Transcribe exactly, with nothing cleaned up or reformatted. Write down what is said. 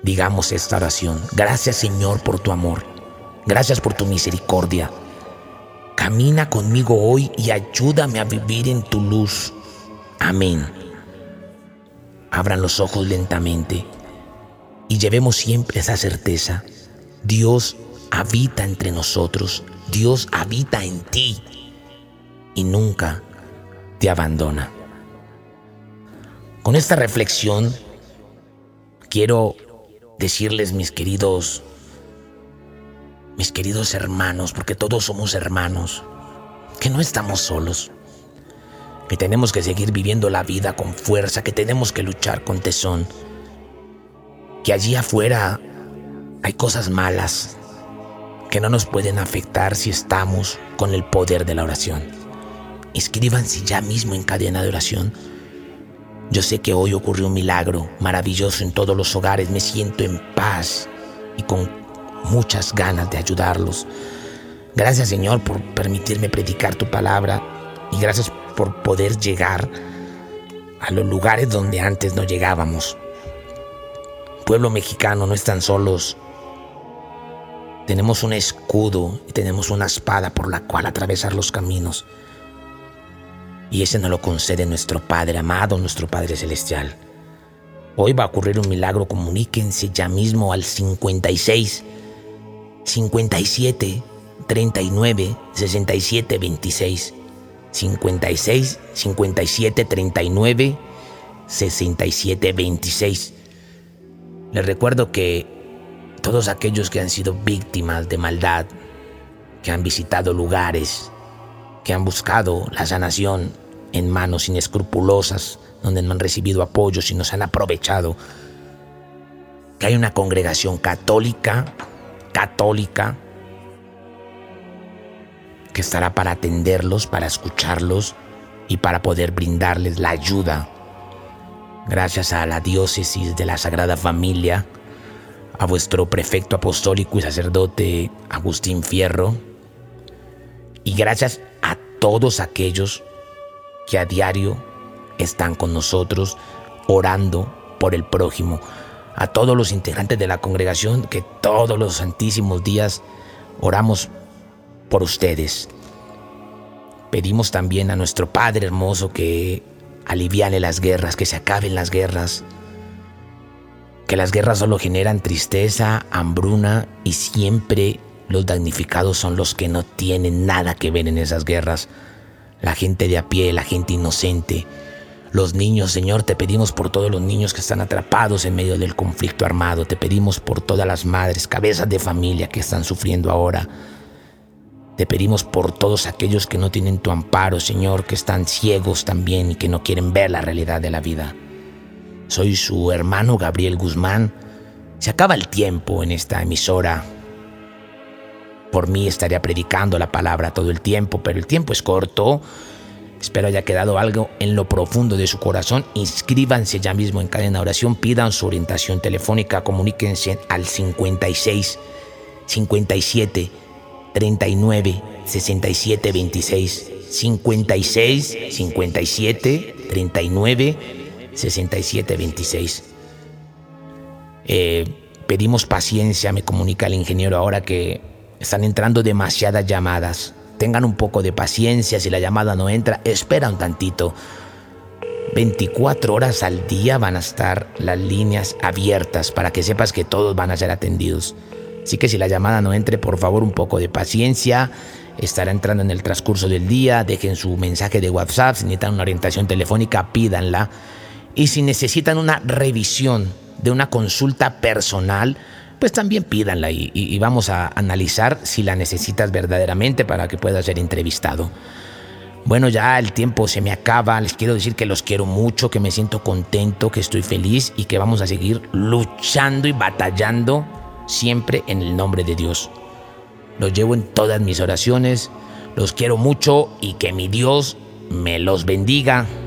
digamos esta oración. Gracias, Señor, por tu amor. Gracias por tu misericordia. Camina conmigo hoy y ayúdame a vivir en tu luz. Amén. Abran los ojos lentamente y llevemos siempre esa certeza. Dios habita entre nosotros. Dios habita en ti y nunca te abandona. Con esta reflexión quiero decirles, mis queridos, mis queridos hermanos, porque todos somos hermanos, que no estamos solos, que tenemos que seguir viviendo la vida con fuerza, que tenemos que luchar con tesón, que allí afuera hay cosas malas que no nos pueden afectar si estamos con el poder de la oración. Inscríbanse ya mismo en cadena de oración. Yo sé que hoy ocurrió un milagro maravilloso en todos los hogares. Me siento en paz y con muchas ganas de ayudarlos. Gracias, Señor, por permitirme predicar tu palabra y gracias por poder llegar a los lugares donde antes no llegábamos. Pueblo mexicano, no están solos. Tenemos un escudo y tenemos una espada por la cual atravesar los caminos. Y ese nos lo concede nuestro Padre amado, nuestro Padre celestial. Hoy va a ocurrir un milagro. Comuníquense ya mismo al cincuenta y seis, cincuenta y siete, treinta y nueve, sesenta y siete, veintiséis. cincuenta y seis, cincuenta y siete, treinta y nueve, sesenta y siete, veintiséis. Les recuerdo que todos aquellos que han sido víctimas de maldad, que han visitado lugares, que han buscado la sanación en manos inescrupulosas, donde no han recibido apoyo, sino se han aprovechado, que hay una congregación católica, católica, que estará para atenderlos, para escucharlos y para poder brindarles la ayuda. Gracias a la diócesis de la Sagrada Familia, a vuestro prefecto apostólico y sacerdote Agustín Fierro, y gracias a todos aquellos que a diario están con nosotros orando por el prójimo, a todos los integrantes de la congregación que todos los santísimos días oramos por ustedes. Pedimos también a nuestro Padre hermoso que aliviane las guerras, que se acaben las guerras, que las guerras solo generan tristeza, hambruna y siempre los damnificados son los que no tienen nada que ver en esas guerras. La gente de a pie, la gente inocente, los niños. Señor, te pedimos por todos los niños que están atrapados en medio del conflicto armado. Te pedimos por todas las madres, cabezas de familia que están sufriendo ahora. Te pedimos por todos aquellos que no tienen tu amparo, Señor, que están ciegos también y que no quieren ver la realidad de la vida. Soy su hermano Gabriel Guzmán. Se acaba el tiempo en esta emisora. Por mí estaría predicando la palabra todo el tiempo, pero el tiempo es corto. Espero haya quedado algo en lo profundo de su corazón. Inscríbanse ya mismo en cadena de oración, pidan su orientación telefónica, comuníquense al cincuenta y seis, cincuenta y siete, treinta y nueve, sesenta y siete, veintiséis. cincuenta y seis, cincuenta y siete, treinta y nueve, sesenta y siete, veintiséis. Eh, pedimos paciencia, me comunica el ingeniero ahora que están entrando demasiadas llamadas. Tengan un poco de paciencia. Si la llamada no entra, espera un tantito. veinticuatro horas al día van a estar las líneas abiertas para que sepas que todos van a ser atendidos. Así que si la llamada no entre, por favor, un poco de paciencia. Estará entrando en el transcurso del día. Dejen su mensaje de WhatsApp. Si necesitan una orientación telefónica, pídanla. Y si necesitan una revisión de una consulta personal, pues también pídanla y, y, y vamos a analizar si la necesitas verdaderamente para que puedas ser entrevistado. Bueno, ya el tiempo se me acaba. Les quiero decir que los quiero mucho, que me siento contento, que estoy feliz y que vamos a seguir luchando y batallando siempre en el nombre de Dios. Los llevo en todas mis oraciones. Los quiero mucho y que mi Dios me los bendiga.